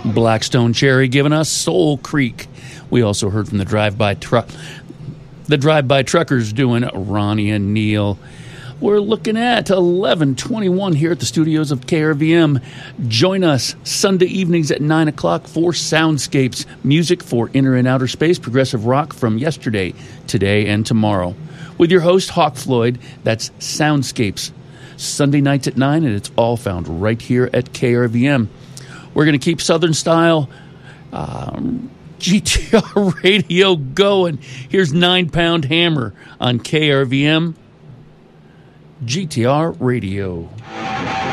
Blackstone Cherry giving us Soul Creek. We also heard from the Drive-By Truckers doing Ronnie and Neil. We're looking at 11:21 here at the studios of KRVM. Join us Sunday evenings at 9 o'clock for Soundscapes, music for inner and outer space, progressive rock from yesterday, today, and tomorrow. With your host, Hawk Floyd, that's Soundscapes. Sunday nights at 9, and it's all found right here at KRVM. We're going to keep Southern Style GTR radio going. Here's 9 Pound Hammer on KRVM GTR Radio.